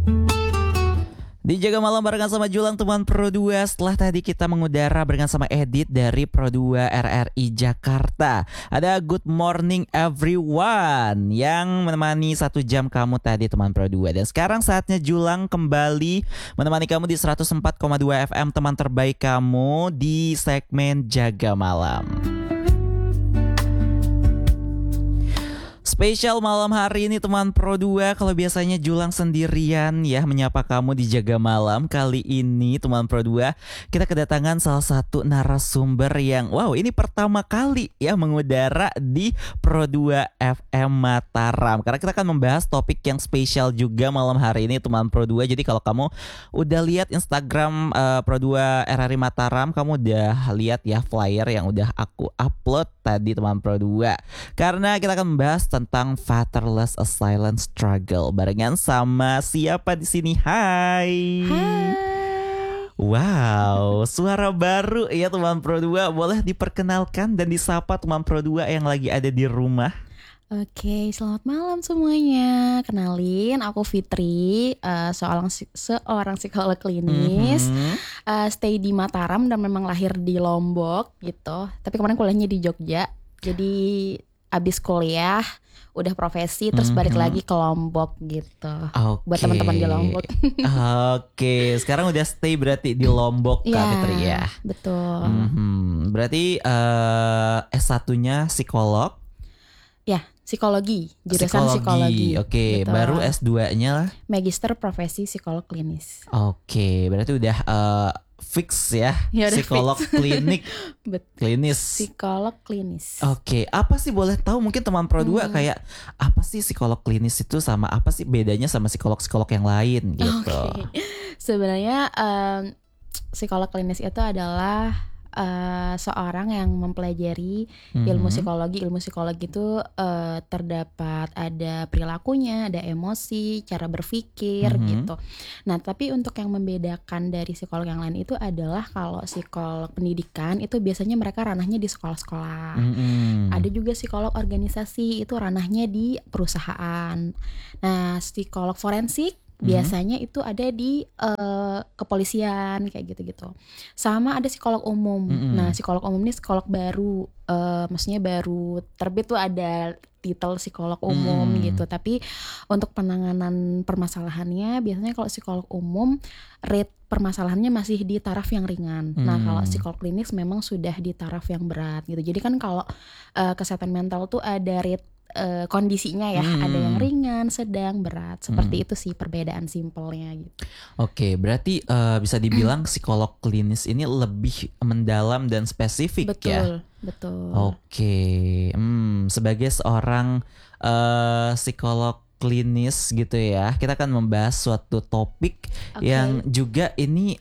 Dijaga malam barengan sama Julang teman Pro 2. Setelah tadi kita mengudara barengan sama Edit dari Pro 2 RRI Jakarta. Ada Good Morning Everyone yang menemani 1 jam kamu tadi teman Pro 2. Dan sekarang saatnya Julang kembali menemani kamu di 104,2 FM teman terbaik kamu di segmen Jaga Malam. Spesial malam hari ini teman Pro 2. Kalau biasanya Julang sendirian ya menyapa kamu di Jaga Malam, kali ini teman Pro 2 kita kedatangan salah satu narasumber yang ini pertama kali ya mengudara di Pro 2 FM Mataram. Karena kita akan membahas topik yang spesial juga malam hari ini teman Pro 2. Jadi kalau kamu udah lihat Instagram Pro 2 RRI Mataram, kamu udah lihat ya flyer yang udah aku upload tadi teman Pro 2. Karena kita akan membahas tentang Fatherless a Silent Struggle barengan sama siapa di sini? Hai. Wow, suara baru ya teman Pro 2. Boleh diperkenalkan dan disapa teman Pro 2 yang lagi ada di rumah? Oke, selamat malam semuanya. Kenalin, aku Fitri, seorang psikolog klinis, stay di Mataram dan memang lahir di Lombok gitu. Tapi kemarin kuliahnya di Jogja. Jadi abis kuliah udah profesi terus balik lagi ke Lombok gitu. Buat teman-teman di Lombok. Oke, sekarang udah stay berarti di Lombok Kak Fitri ya. Betul. Berarti S1-nya psikolog? Ya, psikologi, jurusan psikologi. Oke, gitu. Baru S2-nya lah? Magister profesi psikolog klinis. Oke, berarti udah fix ya, psikolog klinik, klinis. Psikolog klinis. Oke, apa sih boleh tahu mungkin teman Pro 2 kayak apa sih psikolog klinis itu sama apa sih bedanya sama psikolog-psikolog yang lain gitu? Sebenarnya psikolog klinis itu adalah seorang yang mempelajari ilmu psikologi. Ilmu psikologi itu terdapat ada perilakunya, ada emosi, cara berpikir gitu. Nah, tapi untuk yang membedakan dari psikolog yang lain itu adalah kalau psikolog pendidikan itu biasanya mereka ranahnya di sekolah-sekolah. Ada juga psikolog organisasi, itu ranahnya di perusahaan. Nah, psikolog forensik biasanya itu ada di kepolisian kayak gitu-gitu. Sama ada psikolog umum. Nah, psikolog umum ini psikolog baru, maksudnya baru terbit tuh ada titel psikolog umum gitu. Tapi untuk penanganan permasalahannya biasanya kalau psikolog umum rate permasalahannya masih di taraf yang ringan. Nah, kalau psikolog klinis memang sudah di taraf yang berat gitu. Jadi kan kalau kesehatan mental tuh ada rate kondisinya ya, ada yang ringan, sedang, berat. Seperti itu sih perbedaan simpelnya gitu. Oke, berarti bisa dibilang psikolog klinis ini lebih mendalam dan spesifik. Betul, ya? Betul. Oke, sebagai seorang psikolog klinis gitu ya, kita akan membahas suatu topik yang juga ini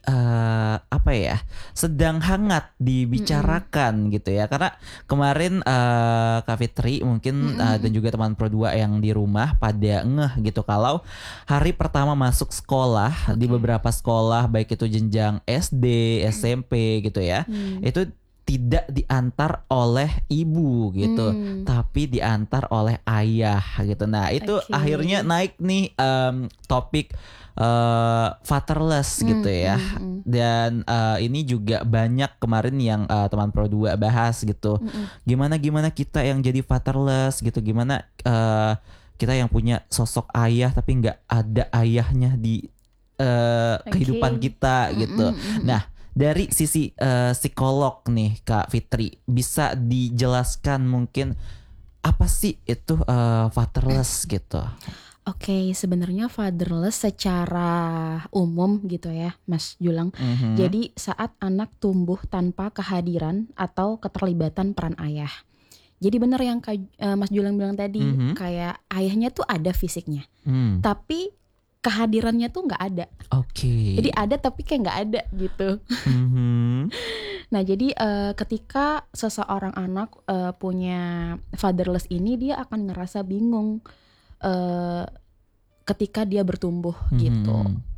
sedang hangat dibicarakan gitu ya. Karena kemarin Kak Fitri mungkin dan juga teman Pro 2 yang di rumah pada ngeh gitu kalau hari pertama masuk sekolah di beberapa sekolah baik itu jenjang SD, SMP gitu ya, itu tidak diantar oleh ibu gitu, tapi diantar oleh ayah gitu. Nah itu akhirnya naik nih topik fatherless gitu ya. Dan ini juga banyak kemarin yang teman Pro 2 bahas gitu. Gimana kita yang jadi fatherless gitu, gimana kita yang punya sosok ayah tapi nggak ada ayahnya di kehidupan kita gitu. Nah, dari sisi psikolog nih Kak Fitri, bisa dijelaskan mungkin apa sih itu fatherless gitu? Oke, sebenarnya fatherless secara umum gitu ya, Mas Julang. Jadi saat anak tumbuh tanpa kehadiran atau keterlibatan peran ayah. Jadi benar yang Mas Julang bilang tadi, kayak ayahnya tuh ada fisiknya, tapi kehadirannya tuh nggak ada. Jadi ada tapi kayak nggak ada gitu. Nah, jadi ketika seseorang anak punya fatherless ini, dia akan ngerasa bingung ketika dia bertumbuh gitu.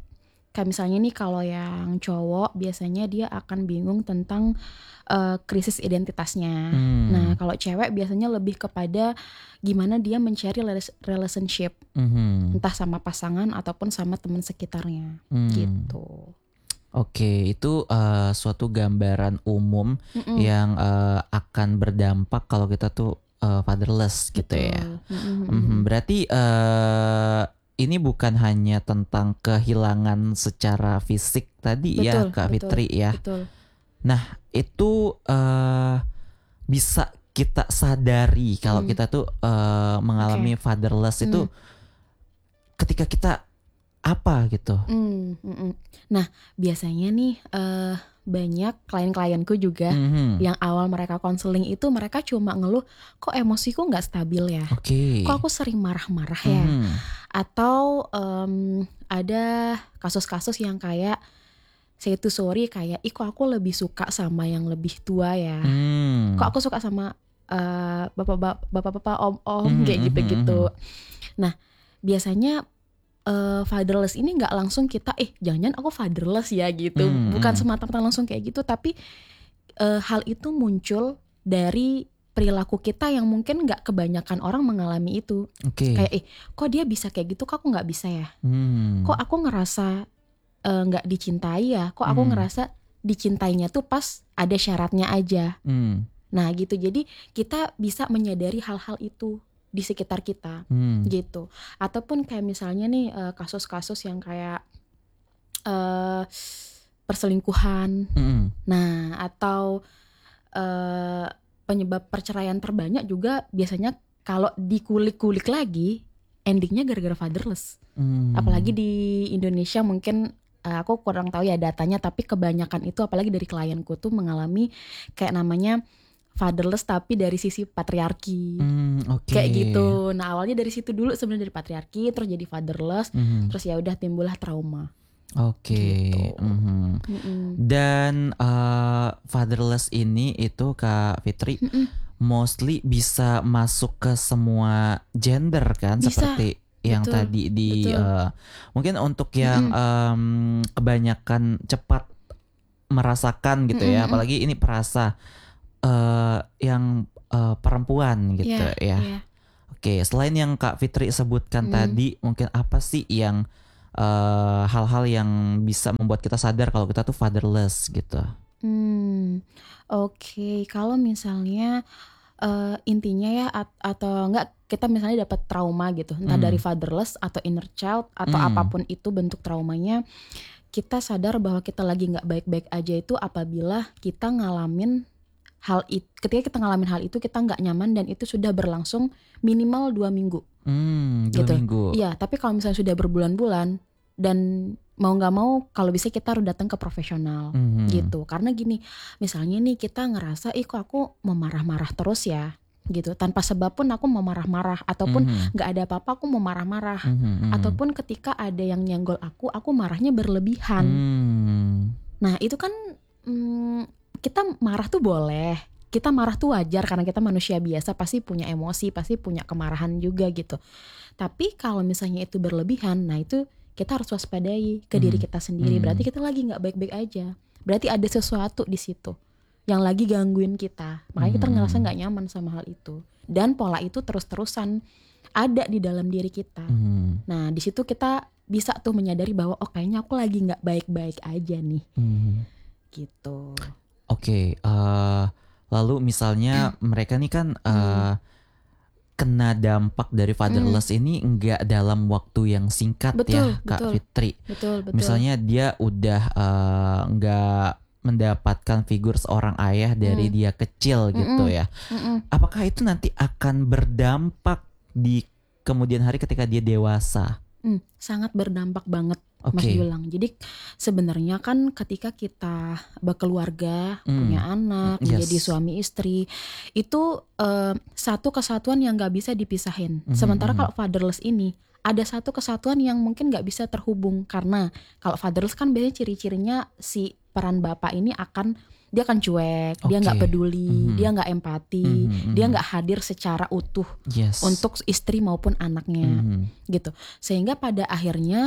kayak misalnya nih kalau yang cowok biasanya dia akan bingung tentang krisis identitasnya. Nah kalau cewek biasanya lebih kepada gimana dia mencari relationship, entah sama pasangan ataupun sama teman sekitarnya gitu. Oke, itu suatu gambaran umum yang akan berdampak kalau kita tuh fatherless gitu ya. Berarti ini bukan hanya tentang kehilangan secara fisik tadi ya Kak Fitri ya. Betul. Nah itu bisa kita sadari kalau kita tuh mengalami fatherless itu ketika kita apa gitu. Nah biasanya nih banyak klien-klienku juga yang awal mereka konseling itu mereka cuma ngeluh kok emosiku nggak stabil ya, kok aku sering marah-marah ya, atau ada kasus-kasus yang kayak say to sorry kayak kok aku lebih suka sama yang lebih tua ya, kok aku suka sama bapak-bapak om-om kayak gitu-gitu. Nah biasanya fatherless ini nggak langsung kita jangan-jangan aku fatherless ya gitu, bukan semata-mata langsung kayak gitu, tapi hal itu muncul dari perilaku kita yang mungkin nggak kebanyakan orang mengalami itu. Kayak kok dia bisa kayak gitu, kok aku nggak bisa ya, kok aku ngerasa nggak dicintai ya, kok aku ngerasa dicintainya tuh pas ada syaratnya aja. Nah gitu, jadi kita bisa menyadari hal-hal itu di sekitar kita gitu. Ataupun kayak misalnya nih kasus-kasus yang kayak perselingkuhan, nah atau penyebab perceraian terbanyak juga biasanya kalau dikulik-kulik lagi endingnya gara-gara fatherless. Apalagi di Indonesia mungkin aku kurang tahu ya datanya, tapi kebanyakan itu apalagi dari klienku tuh mengalami kayak namanya fatherless tapi dari sisi patriarki, kayak gitu. Nah awalnya dari situ dulu sebenarnya, dari patriarki terus jadi fatherless, terus ya udah timbullah trauma. Gitu. Dan fatherless ini itu Kak Fitri mostly bisa masuk ke semua gender kan, bisa. Seperti yang tadi di mungkin untuk yang kebanyakan cepat merasakan gitu ya, apalagi ini perasa yang perempuan gitu ya. Oke, selain yang Kak Fitri sebutkan tadi, mungkin apa sih yang hal-hal yang bisa membuat kita sadar kalau kita tuh fatherless gitu? Oke, kalau misalnya intinya ya atau enggak kita misalnya dapat trauma gitu, entah dari fatherless atau inner child atau apapun itu bentuk traumanya, kita sadar bahwa kita lagi nggak baik-baik aja itu apabila kita ngalamin ketika kita ngalamin hal itu kita nggak nyaman dan itu sudah berlangsung minimal 2 minggu. 2 gitu. minggu. Iya, tapi kalau misalnya sudah berbulan-bulan dan mau nggak mau kalau bisa kita harus datang ke profesional gitu. Karena gini, misalnya nih kita ngerasa kok aku mau marah-marah terus ya gitu, tanpa sebab pun aku mau marah-marah, ataupun nggak ada apa-apa aku mau marah-marah, ataupun ketika ada yang nyenggol aku marahnya berlebihan. Nah itu kan kita marah tuh boleh, kita marah tuh wajar karena kita manusia biasa, pasti punya emosi, pasti punya kemarahan juga gitu. Tapi kalau misalnya itu berlebihan, nah itu kita harus waspadai ke diri kita sendiri. Berarti kita lagi nggak baik-baik aja. Berarti ada sesuatu di situ yang lagi gangguin kita. Makanya kita ngerasa nggak nyaman sama hal itu. Dan pola itu terus-terusan ada di dalam diri kita. Nah di situ kita bisa tuh menyadari bahwa kayaknya aku lagi nggak baik-baik aja nih. Gitu. Oke, lalu misalnya mereka nih kan kena dampak dari fatherless ini nggak dalam waktu yang singkat, ya Kak Fitri. Betul. Misalnya dia udah nggak mendapatkan figur seorang ayah dari dia kecil gitu ya. Apakah itu nanti akan berdampak di kemudian hari ketika dia dewasa? Sangat berdampak banget, Mas Julang. Jadi sebenarnya kan ketika kita berkeluarga, punya anak, menjadi suami istri, itu satu kesatuan yang gak bisa dipisahin. Sementara kalau fatherless ini ada satu kesatuan yang mungkin gak bisa terhubung. Karena kalau fatherless kan biasanya ciri-cirinya si peran bapak ini dia akan cuek, dia nggak peduli, dia nggak empati, dia nggak hadir secara utuh untuk istri maupun anaknya, gitu. Sehingga pada akhirnya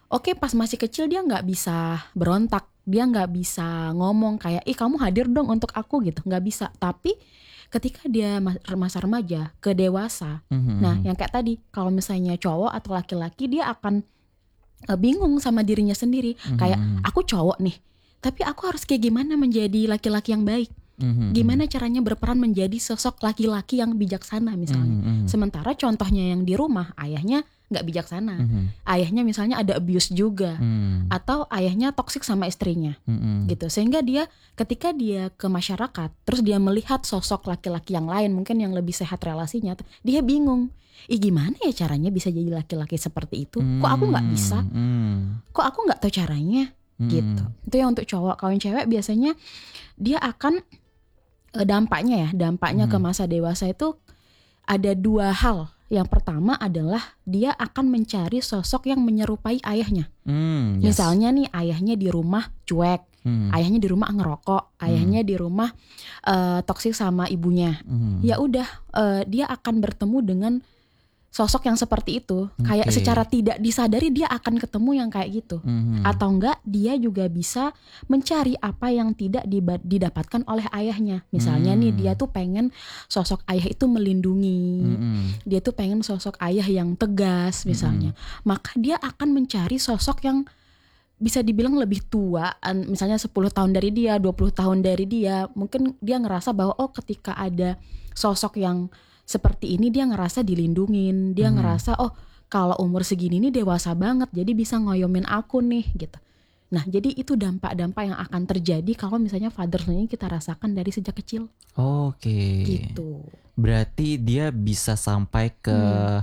Oke, pas masih kecil dia nggak bisa berontak, dia nggak bisa ngomong kayak, ih kamu hadir dong untuk aku gitu, nggak bisa. Tapi ketika dia masa remaja ke dewasa, nah yang kayak tadi, kalau misalnya cowok atau laki-laki dia akan bingung sama dirinya sendiri, kayak aku cowok nih, tapi aku harus kayak gimana menjadi laki-laki yang baik. Gimana caranya berperan menjadi sosok laki-laki yang bijaksana misalnya. Sementara contohnya yang di rumah, ayahnya nggak bijaksana. Ayahnya misalnya ada abuse juga, atau ayahnya toksik sama istrinya, gitu. Sehingga dia ketika dia ke masyarakat, terus dia melihat sosok laki-laki yang lain, mungkin yang lebih sehat relasinya, dia bingung. Gimana ya caranya bisa jadi laki-laki seperti itu? Kok aku nggak bisa? Kok aku nggak tahu caranya? Gitu. Itu yang untuk cowok. Kalau yang cewek biasanya dia akan dampaknya ke masa dewasa itu ada dua hal. Yang pertama adalah dia akan mencari sosok yang menyerupai ayahnya. Misalnya nih ayahnya di rumah cuek, ayahnya di rumah ngerokok, ayahnya di rumah toksik sama ibunya. Ya udah, dia akan bertemu dengan sosok yang seperti itu. Kayak secara tidak disadari dia akan ketemu yang kayak gitu. Atau enggak dia juga bisa mencari apa yang tidak didapatkan oleh ayahnya. Misalnya nih dia tuh pengen sosok ayah itu melindungi. Dia tuh pengen sosok ayah yang tegas misalnya. Maka dia akan mencari sosok yang bisa dibilang lebih tua, misalnya 10 tahun dari dia, 20 tahun dari dia. Mungkin dia ngerasa bahwa ketika ada sosok yang seperti ini dia ngerasa dilindungin, dia ngerasa kalau umur segini ini dewasa banget, jadi bisa ngoyomin aku nih gitu. Nah jadi itu dampak-dampak yang akan terjadi kalau misalnya fatherless ini kita rasakan dari sejak kecil. Gitu. Berarti dia bisa sampai ke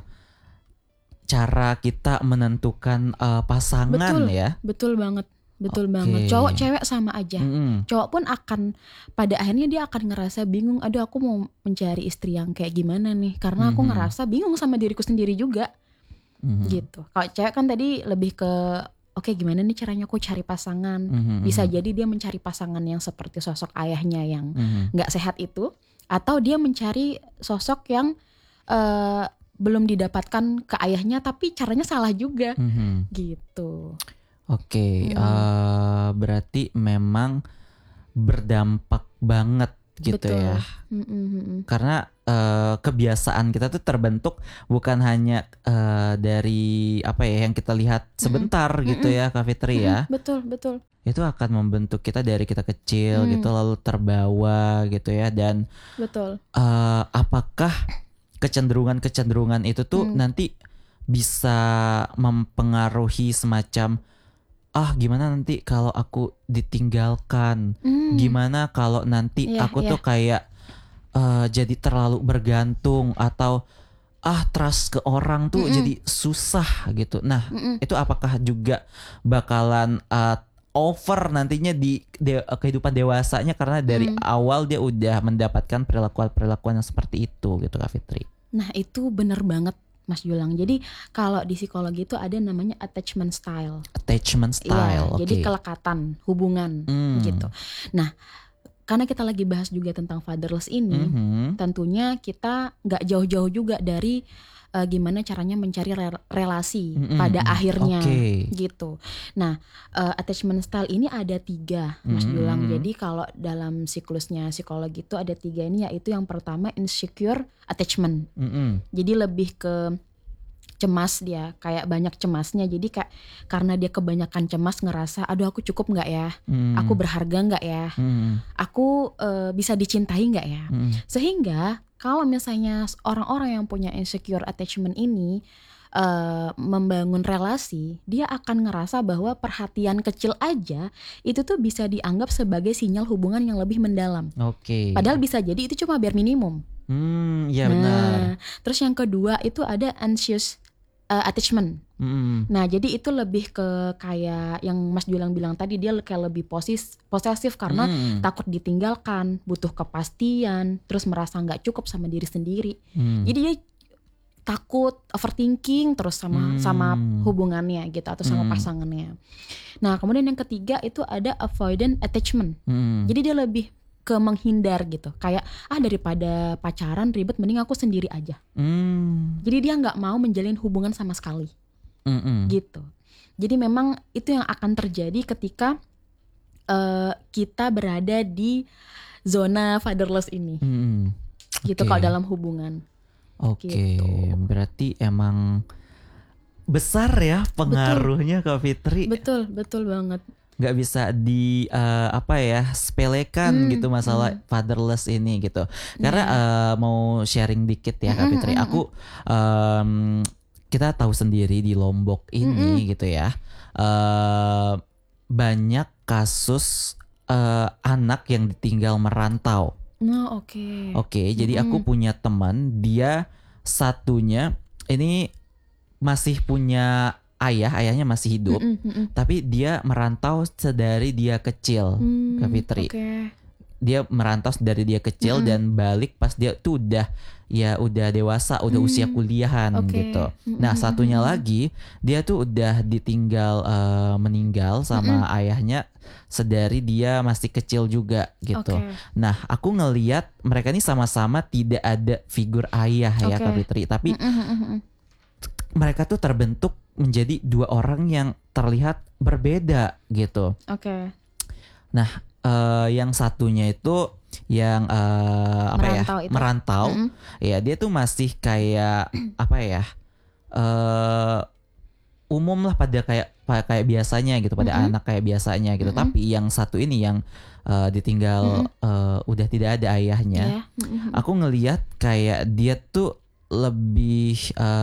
cara kita menentukan pasangan. Betul banget. Cowok cewek sama aja. Cowok pun akan pada akhirnya dia akan ngerasa bingung, aduh aku mau mencari istri yang kayak gimana nih, karena aku ngerasa bingung sama diriku sendiri juga. Gitu. Kalau cewek kan tadi lebih ke gimana nih caranya aku cari pasangan. Bisa jadi dia mencari pasangan yang seperti sosok ayahnya yang gak sehat itu, atau dia mencari sosok yang belum didapatkan ke ayahnya tapi caranya salah juga. Gitu. Berarti memang berdampak banget gitu. Betul. Ya. Karena kebiasaan kita tuh terbentuk bukan hanya dari apa ya yang kita lihat sebentar gitu ya, Kak Fitri ya. Betul. Itu akan membentuk kita dari kita kecil gitu, lalu terbawa gitu ya. Dan apakah kecenderungan itu tuh nanti bisa mempengaruhi semacam gimana nanti kalau aku ditinggalkan, gimana kalau nanti aku tuh kayak jadi terlalu bergantung, atau trust ke orang tuh jadi susah gitu. Nah itu apakah juga bakalan over nantinya di kehidupan dewasanya, karena dari awal dia udah mendapatkan perilakuan yang seperti itu gitu, Kak Fitri? Nah itu benar banget Mas Julang. Jadi kalau di psikologi itu ada namanya attachment style. Jadi kelekatan, hubungan gitu. Nah karena kita lagi bahas juga tentang fatherless ini, tentunya kita gak jauh-jauh juga dari gimana caranya mencari relasi pada akhirnya gitu. Nah attachment style ini ada 3 Mas Julang. Jadi kalau dalam siklusnya psikologi itu ada 3 ini, yaitu yang pertama insecure attachment. Jadi lebih ke cemas, dia kayak banyak cemasnya. Jadi kayak karena dia kebanyakan cemas ngerasa aduh aku cukup gak ya, aku berharga gak ya, aku bisa dicintai gak ya. Sehingga kalau misalnya orang-orang yang punya insecure attachment ini membangun relasi, dia akan ngerasa bahwa perhatian kecil aja itu tuh bisa dianggap sebagai sinyal hubungan yang lebih mendalam. Padahal bisa jadi itu cuma bare minimum. Benar. Terus yang kedua itu ada anxious attachment. Nah jadi itu lebih ke kayak yang Mas Julang bilang tadi, dia kayak lebih posesif karena takut ditinggalkan, butuh kepastian, terus merasa gak cukup sama diri sendiri. Jadi dia takut, overthinking terus sama hubungannya gitu, atau sama pasangannya. Nah kemudian yang ketiga itu ada avoidant attachment. Jadi dia lebih ke menghindar gitu, kayak daripada pacaran ribet mending aku sendiri aja. Jadi dia nggak mau menjalin hubungan sama sekali gitu. Jadi memang itu yang akan terjadi ketika kita berada di zona fatherless ini. Gitu Oke. kalau dalam hubungan. Oke, Gitu. berarti emang besar ya pengaruhnya Kak Fitri. Betul banget. Nggak bisa di sepelekan gitu masalah fatherless ini gitu. Karena mau sharing dikit ya Kak Fitri, aku kita tahu sendiri di Lombok ini gitu ya, banyak kasus anak yang ditinggal merantau. Nah, oke. Oke, jadi aku punya teman, dia satunya ini masih punya ayahnya masih hidup, tapi dia merantau sedari dia kecil, Kak Fitri. Oke. Dia merantau dari dia kecil dan balik pas dia tuh udah dewasa, udah usia kuliahan gitu. Nah, satunya lagi dia tuh udah ditinggal meninggal sama ayahnya sedari dia masih kecil juga gitu. Oke. Nah, aku ngeliat mereka ini sama-sama tidak ada figur ayah ya Kak Fitri, tapi mereka tuh terbentuk menjadi dua orang yang terlihat berbeda gitu. Oke. Nah, yang satunya itu yang merantau, ya dia tuh masih kayak umum lah pada kayak biasanya gitu, pada anak kayak biasanya gitu. Tapi yang satu ini yang ditinggal udah tidak ada ayahnya, aku ngelihat kayak dia tuh lebih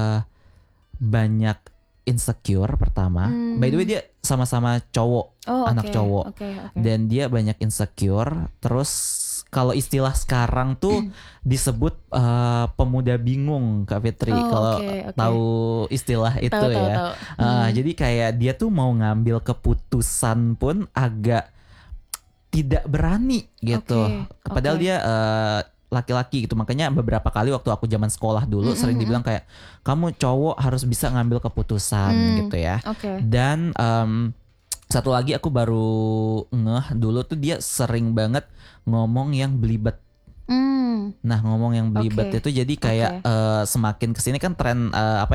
banyak insecure pertama. By the way dia sama-sama cowok, anak cowok. Dan dia banyak insecure. Terus kalau istilah sekarang tuh disebut pemuda bingung Kak Fitri. Kalau tahu istilah itu ya. Jadi kayak dia tuh mau ngambil keputusan pun agak tidak berani gitu. Padahal dia laki-laki gitu. Makanya beberapa kali waktu aku zaman sekolah dulu sering dibilang kayak kamu cowok harus bisa ngambil keputusan gitu ya. Dan satu lagi aku baru ngeh dulu tuh dia sering banget ngomong yang belibet. Nah, ngomong yang belibet itu jadi kayak semakin kesini kan tren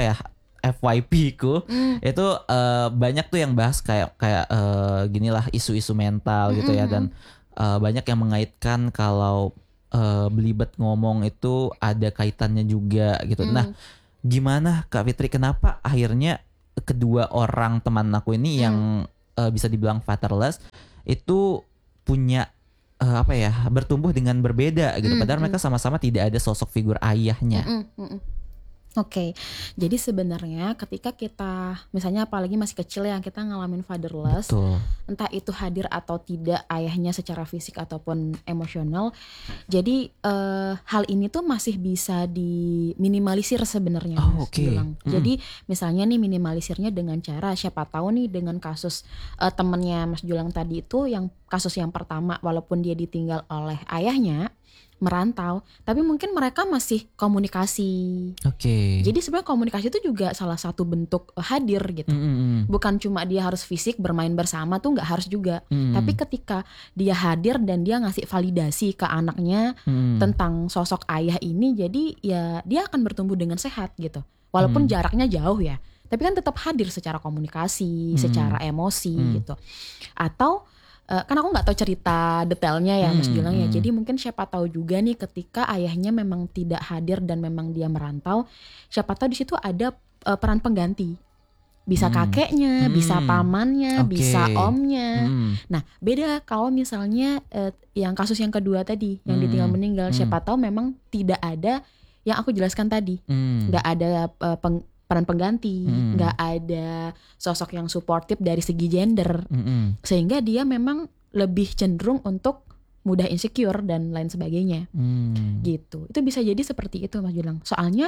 FYP ku itu banyak tuh yang bahas kayak ginilah isu-isu mental gitu ya, dan banyak yang mengaitkan kalau belibet ngomong itu ada kaitannya juga gitu. Nah, gimana Kak Fitri, kenapa akhirnya kedua orang teman aku ini yang bisa dibilang fatherless itu punya bertumbuh dengan berbeda gitu, padahal mereka sama-sama tidak ada sosok figur ayahnya. Oke, jadi sebenarnya ketika kita misalnya apalagi masih kecil ya, kita ngalamin fatherless, Betul. entah itu hadir atau tidak ayahnya secara fisik ataupun emosional, jadi hal ini tuh masih bisa diminimalisir sebenarnya, Mas Gilang. Jadi misalnya nih minimalisirnya dengan cara, siapa tahu nih dengan kasus temennya Mas Julang tadi itu, yang kasus yang pertama walaupun dia ditinggal oleh ayahnya merantau, tapi mungkin mereka masih komunikasi. Jadi sebenarnya komunikasi itu juga salah satu bentuk hadir gitu. Bukan cuma dia harus fisik bermain bersama tuh, nggak harus juga. Tapi ketika dia hadir dan dia ngasih validasi ke anaknya tentang sosok ayah ini, jadi ya dia akan bertumbuh dengan sehat gitu. Walaupun jaraknya jauh ya, tapi kan tetap hadir secara komunikasi, secara emosi gitu. Atau kan aku nggak tahu cerita detailnya ya Mas Julang ya. Jadi mungkin siapa tahu juga nih ketika ayahnya memang tidak hadir dan memang dia merantau, siapa tahu di situ ada peran pengganti. Bisa kakeknya, bisa pamannya, bisa omnya. Nah, beda kalau misalnya yang kasus yang kedua tadi yang ditinggal meninggal, siapa tahu memang tidak ada yang aku jelaskan tadi. Nggak ada peran pengganti, nggak ada sosok yang suportif dari segi gender, sehingga dia memang lebih cenderung untuk mudah insecure dan lain sebagainya, gitu. Itu bisa jadi seperti itu Mas Julang. Soalnya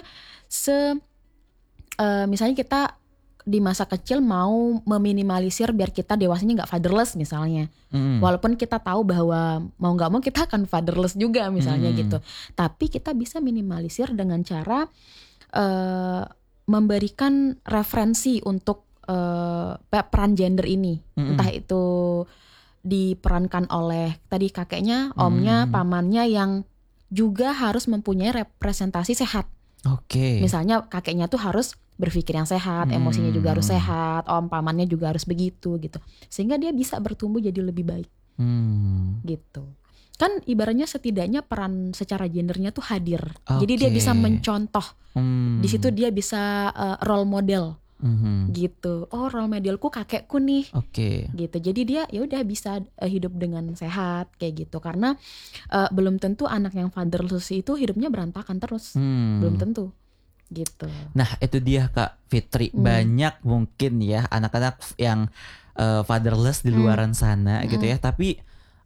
misalnya kita di masa kecil mau meminimalisir biar kita dewasanya nggak fatherless misalnya, walaupun kita tahu bahwa mau nggak mau kita akan fatherless juga misalnya gitu, tapi kita bisa minimalisir dengan cara memberikan referensi untuk peran gender ini, entah itu diperankan oleh tadi kakeknya, omnya, pamannya yang juga harus mempunyai representasi sehat. Oke. Misalnya kakeknya tuh harus berpikir yang sehat, emosinya juga harus sehat, om pamannya juga harus begitu gitu. Sehingga dia bisa bertumbuh jadi lebih baik gitu. Kan ibaratnya setidaknya peran secara gendernya tuh hadir. Jadi dia bisa mencontoh. Di situ dia bisa role model. Gitu. Oh, role modelku kakekku nih. Gitu. Jadi dia ya udah bisa hidup dengan sehat kayak gitu. Karena belum tentu anak yang fatherless itu hidupnya berantakan terus. Belum tentu. Gitu. Nah, itu dia Kak Fitri. Banyak mungkin ya anak-anak yang fatherless di luaran sana gitu ya. Tapi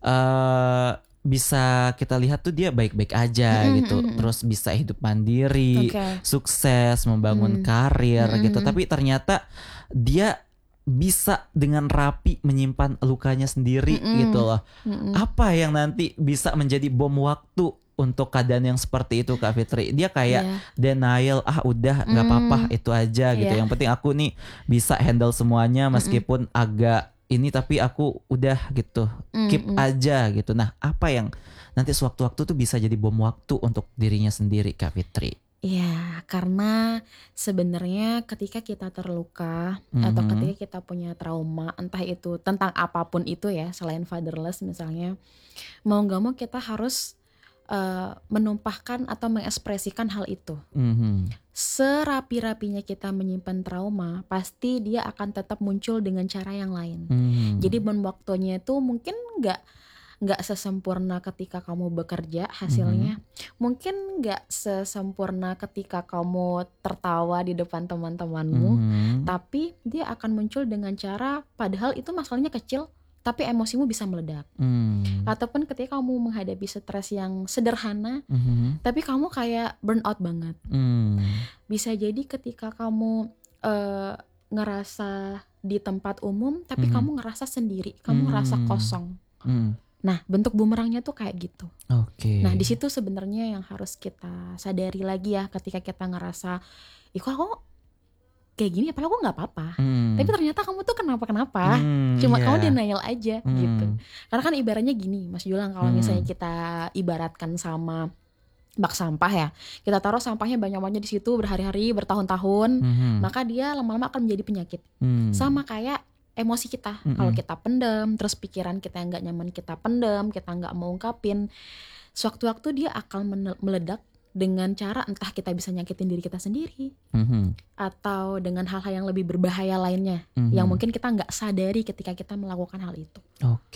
bisa kita lihat tuh dia baik-baik aja gitu. Terus bisa hidup mandiri, sukses, membangun karir gitu. Tapi ternyata dia bisa dengan rapi menyimpan lukanya sendiri gitu loh. Apa yang nanti bisa menjadi bom waktu untuk keadaan yang seperti itu Kak Fitri? Dia kayak denial, udah gak apa-apa itu aja gitu. Yang penting aku nih bisa handle semuanya meskipun agak ini, tapi aku udah gitu, keep aja gitu. Nah, apa yang nanti sewaktu-waktu tuh bisa jadi bom waktu untuk dirinya sendiri Kak Fitri? Iya, karena sebenarnya ketika kita terluka atau ketika kita punya trauma, entah itu tentang apapun itu ya, selain fatherless misalnya, mau gak mau kita harus menumpahkan atau mengekspresikan hal itu. Serapi-rapinya kita menyimpan trauma, pasti dia akan tetap muncul dengan cara yang lain. Jadi bom waktunya itu mungkin nggak sesempurna ketika kamu bekerja hasilnya, mungkin nggak sesempurna ketika kamu tertawa di depan teman-temanmu, tapi dia akan muncul dengan cara padahal itu masalahnya kecil, tapi emosimu bisa meledak. Ataupun ketika kamu menghadapi stres yang sederhana, tapi kamu kayak burn out banget. Bisa jadi ketika kamu ngerasa di tempat umum, tapi kamu ngerasa sendiri, kamu ngerasa kosong. Nah, bentuk bumerangnya tuh kayak gitu. Nah, di situ sebenarnya yang harus kita sadari lagi ya, ketika kita ngerasa, kok aku kayak gini, padahal aku nggak apa-apa. Tapi ternyata kamu tuh kenapa-kenapa. Cuma kamu denial aja gitu. Karena kan ibaratnya gini, Mas Julang, kalau misalnya kita ibaratkan sama bak sampah ya, kita taruh sampahnya banyak-banyak di situ berhari-hari, bertahun-tahun, maka dia lama-lama akan menjadi penyakit. Sama kayak emosi kita, kalau kita pendam, terus pikiran kita yang nggak nyaman kita pendam, kita nggak mau ungkapin, sewaktu-waktu dia akan meledak dengan cara entah kita bisa nyakitin diri kita sendiri, atau dengan hal-hal yang lebih berbahaya lainnya, yang mungkin kita nggak sadari ketika kita melakukan hal itu.